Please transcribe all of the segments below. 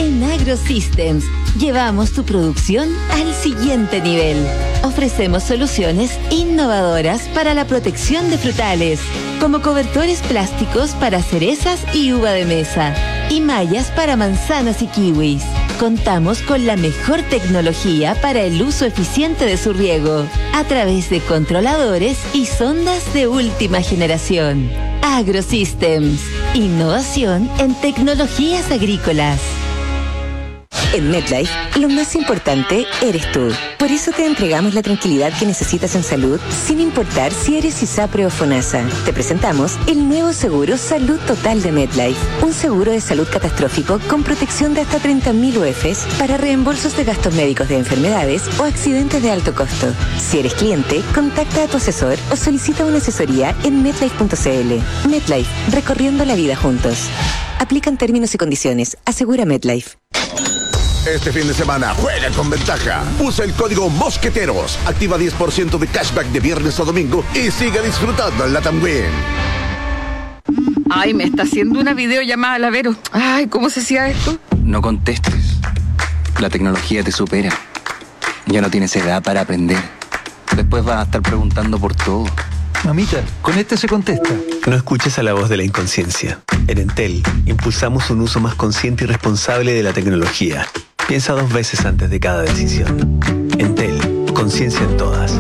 En AgroSystems llevamos tu producción al siguiente nivel. Ofrecemos soluciones innovadoras para la protección de frutales, como cobertores plásticos para cerezas y uva de mesa, y mallas para manzanas y kiwis. Contamos con la mejor tecnología para el uso eficiente de su riego, a través de controladores y sondas de última generación. AgroSystems, innovación en tecnologías agrícolas. En MetLife, lo más importante eres tú. Por eso te entregamos la tranquilidad que necesitas en salud, sin importar si eres ISAPRE o FONASA. Te presentamos el nuevo seguro Salud Total de MetLife. Un seguro de salud catastrófico con protección de hasta 30.000 UFs para reembolsos de gastos médicos de enfermedades o accidentes de alto costo. Si eres cliente, contacta a tu asesor o solicita una asesoría en MetLife.cl. MetLife, recorriendo la vida juntos. Aplican términos y condiciones. Asegura MetLife. Este fin de semana juega con ventaja. Usa el código Mosqueteros. Activa 10% de cashback de viernes a domingo y sigue disfrutando en LATAM Win. Ay, me está haciendo una videollamada la Vero. Ay, ¿cómo se hacía esto? No contestes. La tecnología te supera. Ya no tienes edad para aprender. Después vas a estar preguntando por todo. Mamita, con este se contesta. No escuches a la voz de la inconsciencia. En Entel, impulsamos un uso más consciente y responsable de la tecnología. Piensa 2 veces antes de cada decisión. Entel, conciencia en todas.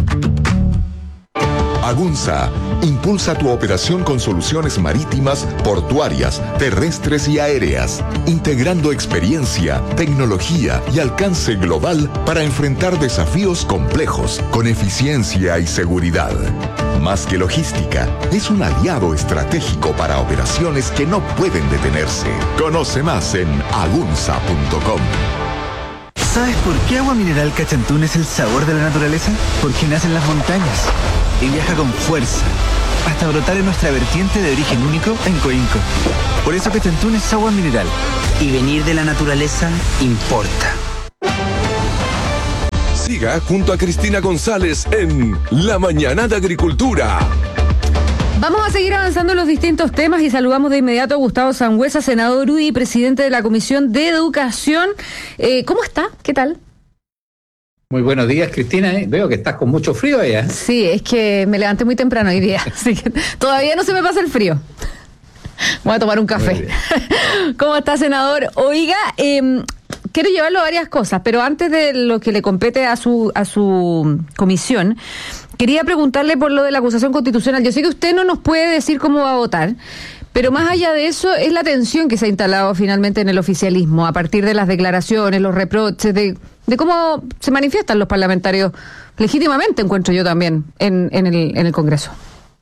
Agunza impulsa tu operación con soluciones marítimas, portuarias, terrestres y aéreas, integrando experiencia, tecnología y alcance global para enfrentar desafíos complejos con eficiencia y seguridad. Más que logística, es un aliado estratégico para operaciones que no pueden detenerse. Conoce más en agunza.com. ¿Sabes por qué Agua Mineral Cachantún es el sabor de la naturaleza? Porque nace en las montañas y viaja con fuerza hasta brotar en nuestra vertiente de origen único en Coinco. Por eso Cachantún es agua mineral. Y venir de la naturaleza importa. Siga junto a Cristina González en La Mañana de Agricultura. Vamos a seguir avanzando en los distintos temas y saludamos de inmediato a Gustavo Sangüesa, senador y presidente de la Comisión de Educación. ¿Cómo está? ¿Qué tal? Muy buenos días, Cristina. Veo que estás con mucho frío allá. Sí, es que me levanté muy temprano hoy día, así que todavía no se me pasa el frío. Voy a tomar un café. ¿Cómo está, senador? Oiga, quiero llevarlo a varias cosas, pero antes de lo que le compete a su comisión, quería preguntarle por lo de la acusación constitucional. Yo sé que usted no nos puede decir cómo va a votar, pero más allá de eso es la tensión que se ha instalado finalmente en el oficialismo a partir de las declaraciones, los reproches, de cómo se manifiestan los parlamentarios legítimamente, encuentro yo también, en el Congreso.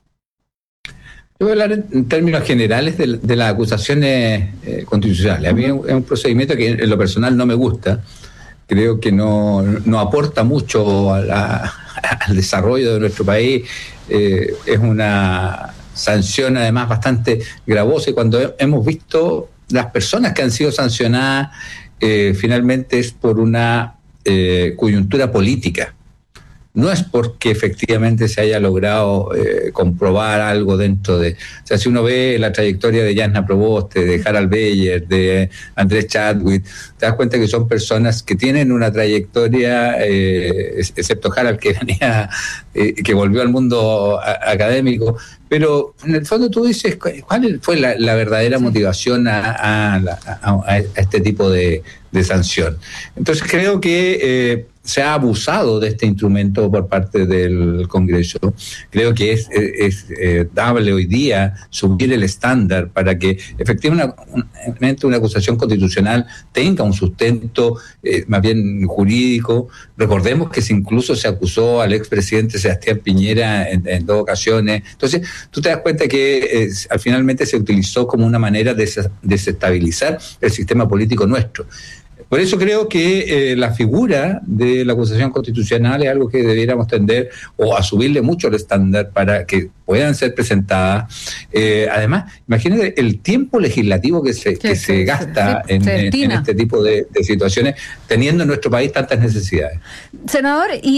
Yo voy a hablar en términos generales de las acusaciones constitucionales. A mí es un procedimiento que en lo personal no me gusta. Creo que no aporta mucho al desarrollo de nuestro país. Es una sanción además bastante gravosa, y cuando hemos visto las personas que han sido sancionadas, finalmente es por una coyuntura política. No es porque efectivamente se haya logrado comprobar algo dentro de... O sea, si uno ve la trayectoria de Jasna Proboste, de Harald Beyer, de Andrés Chadwick, te das cuenta que son personas que tienen una trayectoria, excepto Harald, que venía, que volvió al mundo académico, pero en el fondo tú dices, ¿cuál fue la verdadera motivación a este tipo de sanción? Entonces creo que se ha abusado de este instrumento por parte del Congreso. Creo que es dable hoy día subir el estándar para que efectivamente una acusación constitucional tenga un sustento más bien jurídico. Recordemos que incluso se acusó al expresidente Sebastián Piñera en 2 ocasiones. Entonces, tú te das cuenta que finalmente se utilizó como una manera de desestabilizar el sistema político nuestro. Por eso creo que la figura de la acusación constitucional es algo que debiéramos tender o a subirle mucho el estándar para que puedan ser presentadas. Además, imagínate el tiempo legislativo que se gasta en este tipo de situaciones, teniendo en nuestro país tantas necesidades. Senador, y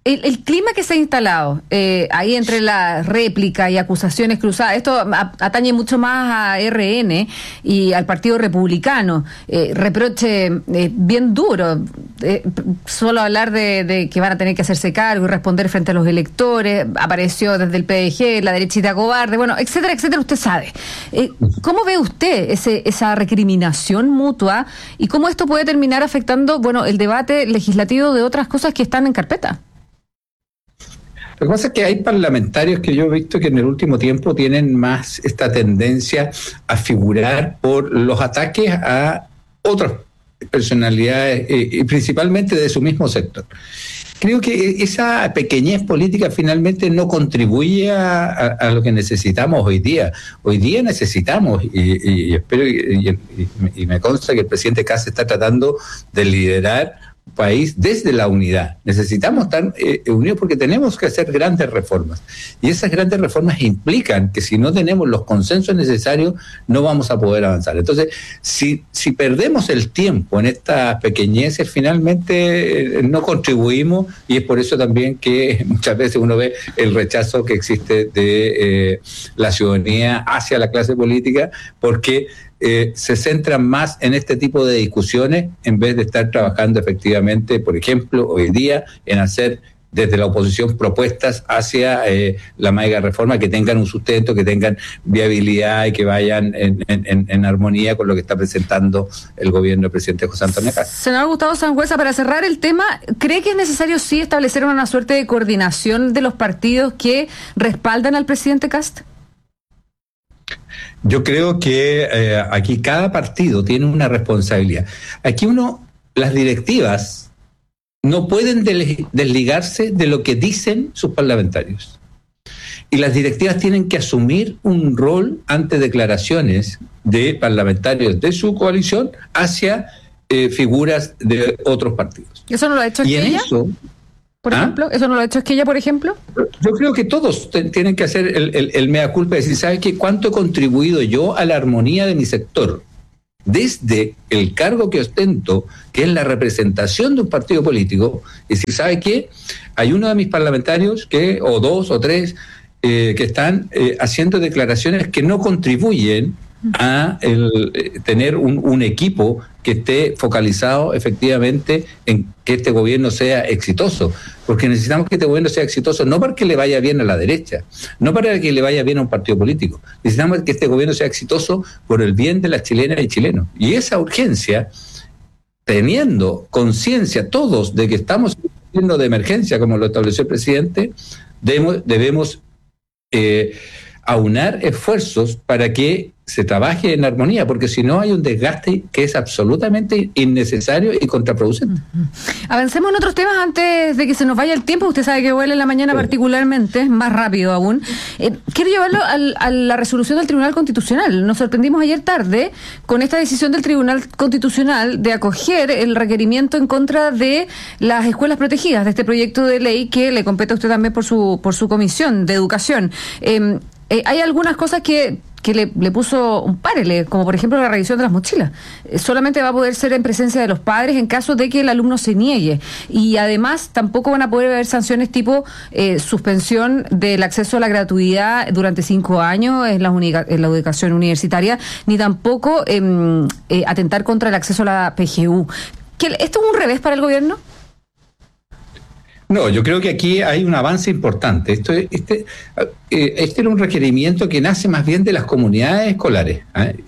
El clima que se ha instalado ahí entre la réplica y acusaciones cruzadas, esto atañe mucho más a RN y al Partido Republicano. Reproche bien duro, solo hablar de que van a tener que hacerse cargo y responder frente a los electores. Apareció desde el PDG, la derechita cobarde, bueno, etcétera, etcétera, usted sabe. ¿Cómo ve usted esa recriminación mutua y cómo esto puede terminar afectando, bueno, el debate legislativo de otras cosas que están en carpeta? Lo que pasa es que hay parlamentarios que yo he visto que en el último tiempo tienen más esta tendencia a figurar por los ataques a otras personalidades y principalmente de su mismo sector. Creo que esa pequeñez política finalmente no contribuye a lo que necesitamos hoy día. Hoy día necesitamos, y espero y me consta que el presidente Kast está tratando de liderar país desde la unidad. Necesitamos estar unidos porque tenemos que hacer grandes reformas. Y esas grandes reformas implican que si no tenemos los consensos necesarios, no vamos a poder avanzar. Entonces, si perdemos el tiempo en estas pequeñeces, finalmente no contribuimos, y es por eso también que muchas veces uno ve el rechazo que existe de la ciudadanía hacia la clase política, porque se centran más en este tipo de discusiones en vez de estar trabajando efectivamente, por ejemplo, hoy día en hacer desde la oposición propuestas hacia la mega reforma que tengan un sustento, que tengan viabilidad y que vayan en armonía con lo que está presentando el gobierno del presidente José Antonio Kast. Senador Gustavo Sangüesa, para cerrar el tema, ¿cree que es necesario sí establecer una suerte de coordinación de los partidos que respaldan al presidente Kast? Yo creo que aquí cada partido tiene una responsabilidad. Aquí las directivas no pueden desligarse de lo que dicen sus parlamentarios. Y las directivas tienen que asumir un rol ante declaraciones de parlamentarios de su coalición hacia figuras de otros partidos. ¿Eso no lo ha hecho ella? Por ejemplo, ¿eso no lo ha hecho Esquella, por ejemplo? Yo creo que todos tienen que hacer el mea culpa y decir, ¿sabes qué? ¿Cuánto he contribuido yo a la armonía de mi sector? Desde el cargo que ostento, que es la representación de un partido político, y decir, ¿sabe qué? Hay uno de mis parlamentarios, o dos o tres, que están haciendo declaraciones que no contribuyen a tener un equipo que esté focalizado efectivamente en que este gobierno sea exitoso, porque necesitamos que este gobierno sea exitoso no para que le vaya bien a la derecha, no para que le vaya bien a un partido político, necesitamos que este gobierno sea exitoso por el bien de las chilenas y chilenos. Y esa urgencia, teniendo conciencia todos de que estamos en un gobierno de emergencia, como lo estableció el presidente, debemos aunar esfuerzos para que se trabaje en armonía, porque si no hay un desgaste que es absolutamente innecesario y contraproducente. Avancemos en otros temas antes de que se nos vaya el tiempo. Usted sabe que vuela en la mañana particularmente, más rápido aún. Quiero llevarlo a la resolución del Tribunal Constitucional. Nos sorprendimos ayer tarde con esta decisión del Tribunal Constitucional de acoger el requerimiento en contra de las escuelas protegidas, de este proyecto de ley que le compete a usted también por su comisión de educación. Hay algunas cosas que le puso un párele, como por ejemplo la revisión de las mochilas. Solamente va a poder ser en presencia de los padres en caso de que el alumno se niegue. Y además tampoco van a poder haber sanciones tipo suspensión del acceso a la gratuidad durante 5 años en la educación universitaria, ni tampoco atentar contra el acceso a la PGU. ¿Esto es un revés para el gobierno? No, yo creo que aquí hay un avance importante. Este era un requerimiento que nace más bien de las comunidades escolares,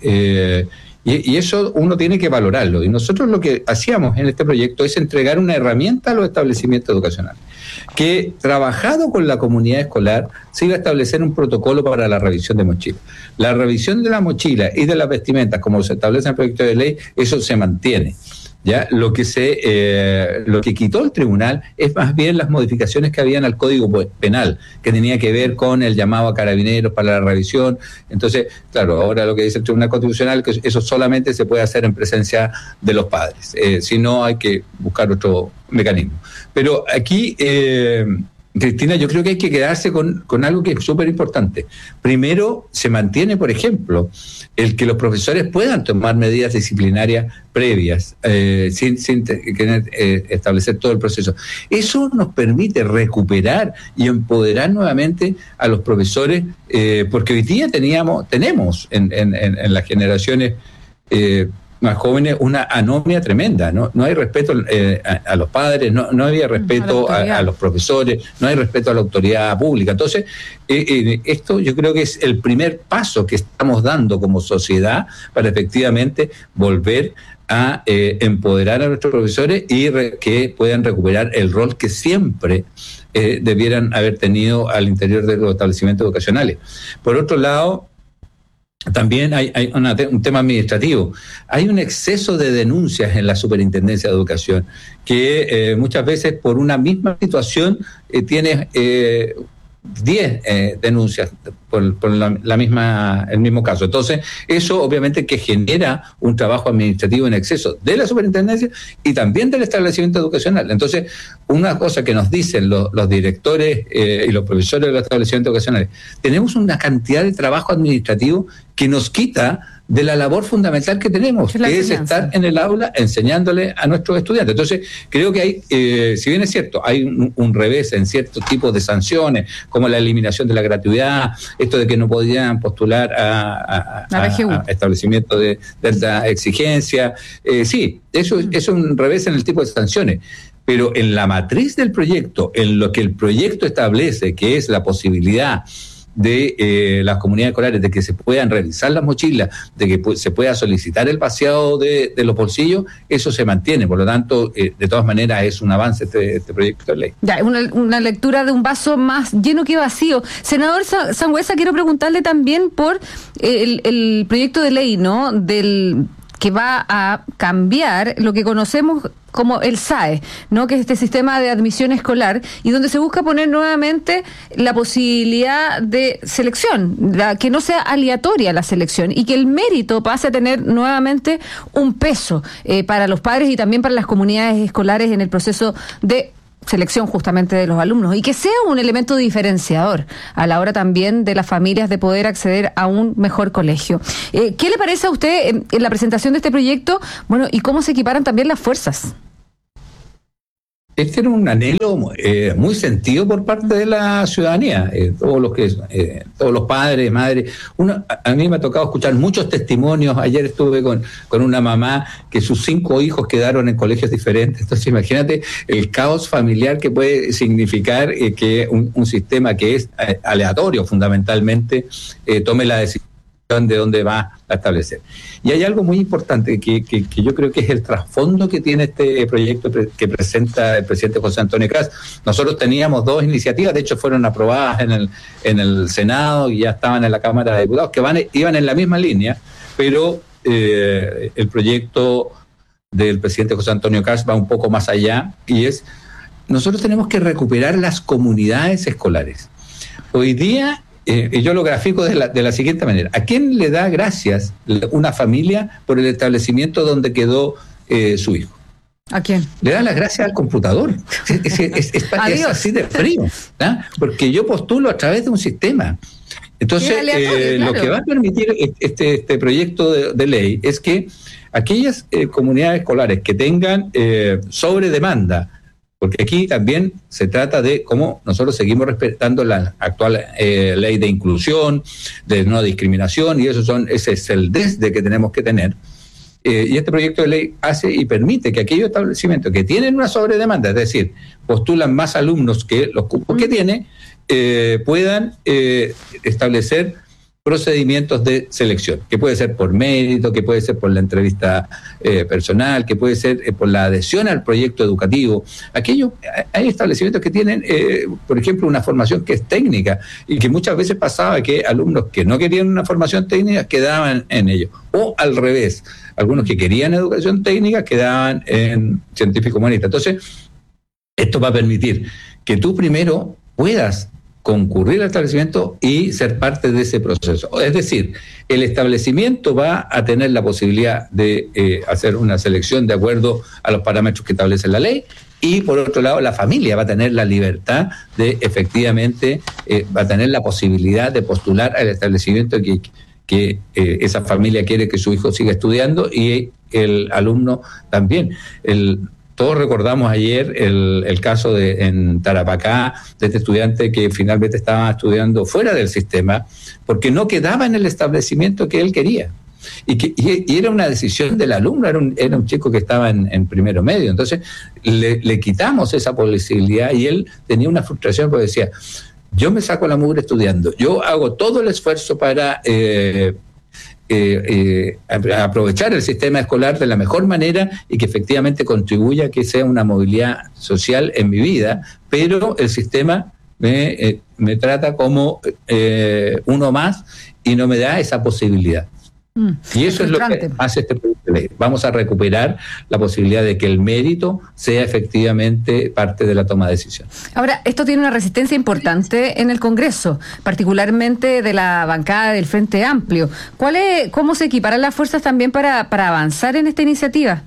y eso uno tiene que valorarlo. Y nosotros lo que hacíamos en este proyecto es entregar una herramienta a los establecimientos educacionales, que trabajado con la comunidad escolar se iba a establecer un protocolo para la revisión de mochilas. La revisión de la mochila y de las vestimentas, como se establece en el proyecto de ley, eso se mantiene. Ya lo que quitó el tribunal es más bien las modificaciones que habían al Código Penal, que tenía que ver con el llamado a carabineros para la revisión. Entonces, claro, ahora lo que dice el Tribunal Constitucional, que eso solamente se puede hacer en presencia de los padres. Si no, hay que buscar otro mecanismo. Pero aquí Cristina, yo creo que hay que quedarse con algo que es súper importante. Primero, se mantiene, por ejemplo, el que los profesores puedan tomar medidas disciplinarias previas, sin establecer todo el proceso. Eso nos permite recuperar y empoderar nuevamente a los profesores, porque hoy día tenemos en las generaciones más jóvenes una anomia tremenda, no hay respeto a los padres, no había respeto a los profesores, no hay respeto a la autoridad pública. Entonces, esto yo creo que es el primer paso que estamos dando como sociedad para efectivamente volver a empoderar a nuestros profesores y que puedan recuperar el rol que siempre debieran haber tenido al interior de los establecimientos educacionales. Por otro lado, también hay un tema administrativo. Hay un exceso de denuncias en la Superintendencia de Educación, que muchas veces por una misma situación tienes 10 denuncias por el mismo caso. Entonces, eso obviamente que genera un trabajo administrativo en exceso de la superintendencia y también del establecimiento educacional. Entonces, una cosa que nos dicen los directores y los profesores de los establecimientos educacionales, tenemos una cantidad de trabajo administrativo que nos quita de la labor fundamental que tenemos, que es estar en el aula enseñándole a nuestros estudiantes. Entonces, creo que hay, si bien es cierto, hay un revés en ciertos tipos de sanciones, como la eliminación de la gratuidad, esto de que no podían postular a establecimientos de alta exigencia. Sí, eso es un revés en el tipo de sanciones. Pero en la matriz del proyecto, en lo que el proyecto establece, que es la posibilidad de las comunidades escolares, de que se puedan realizar las mochilas, de que se pueda solicitar el vaciado de los bolsillos, eso se mantiene. Por lo tanto, de todas maneras, es un avance este proyecto de ley. Ya, una lectura de un vaso más lleno que vacío. Senador Sangüesa, quiero preguntarle también por el proyecto de ley, ¿no?, que va a cambiar lo que conocemos como el SAE, ¿no?, que es este sistema de admisión escolar, y donde se busca poner nuevamente la posibilidad de selección, que no sea aleatoria la selección, y que el mérito pase a tener nuevamente un peso para los padres y también para las comunidades escolares en el proceso de selección justamente de los alumnos, y que sea un elemento diferenciador a la hora también de las familias de poder acceder a un mejor colegio. ¿Qué le parece a usted en la presentación de este proyecto? Bueno, y cómo se equiparan también las fuerzas. Este era un anhelo muy sentido por parte de la ciudadanía, todos los padres, madres. A mí me ha tocado escuchar muchos testimonios. Ayer estuve con una mamá que sus 5 hijos quedaron en colegios diferentes. Entonces, imagínate el caos familiar que puede significar que un sistema que es aleatorio fundamentalmente tome la decisión de dónde va a establecer. Y hay algo muy importante que yo creo que es el trasfondo que tiene este proyecto que presenta el presidente José Antonio Kast. Nosotros teníamos 2 iniciativas, de hecho fueron aprobadas en el Senado y ya estaban en la Cámara de Diputados, que iban en la misma línea, pero el proyecto del presidente José Antonio Kast va un poco más allá, y es, nosotros tenemos que recuperar las comunidades escolares. Hoy día, y yo lo grafico de la siguiente manera: ¿a quién le da gracias una familia por el establecimiento donde quedó su hijo? ¿A quién? Le da las gracias al computador. Es así de frío, ¿no? Porque yo postulo a través de un sistema. Entonces, lo que va a permitir este proyecto de ley es que aquellas comunidades escolares que tengan sobredemanda, porque aquí también se trata de cómo nosotros seguimos respetando la actual ley de inclusión, de no discriminación, y ese es el desde que tenemos que tener. Y este proyecto de ley hace y permite que aquellos establecimientos que tienen una sobredemanda, es decir, postulan más alumnos que los cupos que tiene, puedan establecer procedimientos de selección, que puede ser por mérito, que puede ser por la entrevista personal, que puede ser por la adhesión al proyecto educativo. Hay establecimientos que tienen, por ejemplo, una formación que es técnica, y que muchas veces pasaba que alumnos que no querían una formación técnica quedaban en ello, o al revés, algunos que querían educación técnica quedaban en científico humanista. Entonces, esto va a permitir que tú primero puedas concurrir al establecimiento y ser parte de ese proceso. Es decir, el establecimiento va a tener la posibilidad de hacer una selección de acuerdo a los parámetros que establece la ley, y por otro lado la familia va a tener la libertad de efectivamente, va a tener la posibilidad de postular al establecimiento que esa familia quiere que su hijo siga estudiando, y el alumno también. Todos recordamos ayer el caso en Tarapacá de este estudiante que finalmente estaba estudiando fuera del sistema porque no quedaba en el establecimiento que él quería. Y era una decisión del alumno, era un chico que estaba en primero medio. Entonces le quitamos esa posibilidad y él tenía una frustración porque decía, yo me saco la mugre estudiando, yo hago todo el esfuerzo para aprovechar el sistema escolar de la mejor manera y que efectivamente contribuya a que sea una movilidad social en mi vida, pero el sistema me trata como uno más y no me da esa posibilidad. Y eso es lo que hace este proyecto de ley. Vamos a recuperar la posibilidad de que el mérito sea efectivamente parte de la toma de decisión. Ahora, esto tiene una resistencia importante en el Congreso, particularmente de la bancada del Frente Amplio. ¿Cómo se equiparan las fuerzas también para avanzar en esta iniciativa?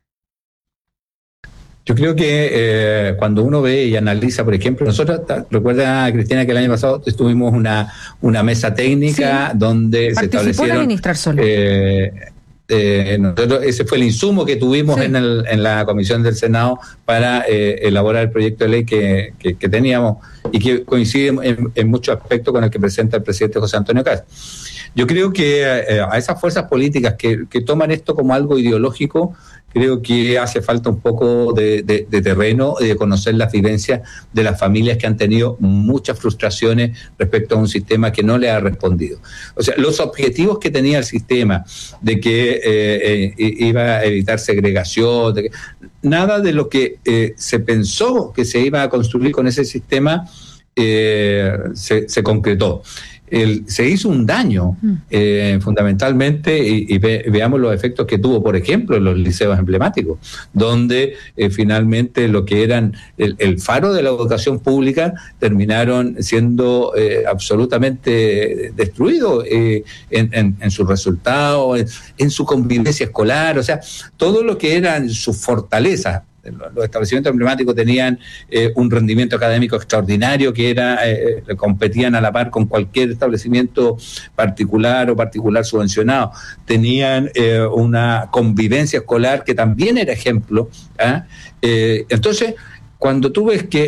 Yo creo que cuando uno ve y analiza, por ejemplo, nosotros, recuerda, Cristina, que el año pasado tuvimos una mesa técnica donde se establecieron... la ministra Arzola. Nosotros, ese fue el insumo que tuvimos en la comisión del Senado para elaborar el proyecto de ley que teníamos y que coincide en muchos aspectos con el que presenta el presidente José Antonio Kast. Yo creo que a esas fuerzas políticas que toman esto como algo ideológico, creo que hace falta un poco de terreno y de conocer las vivencias de las familias que han tenido muchas frustraciones respecto a un sistema que no le ha respondido. O sea, los objetivos que tenía el sistema de que iba a evitar segregación, nada de lo que se pensó que se iba a construir con ese sistema se concretó. Se hizo un daño fundamentalmente y veamos los efectos que tuvo, por ejemplo, en los liceos emblemáticos, donde finalmente lo que eran el faro de la educación pública terminaron siendo absolutamente destruidos en sus resultados, en su convivencia escolar, o sea, todo lo que eran sus fortalezas. Los establecimientos emblemáticos tenían un rendimiento académico extraordinario que competían a la par con cualquier establecimiento particular o particular subvencionado. Tenían una convivencia escolar que también era ejemplo. Entonces, cuando tú ves que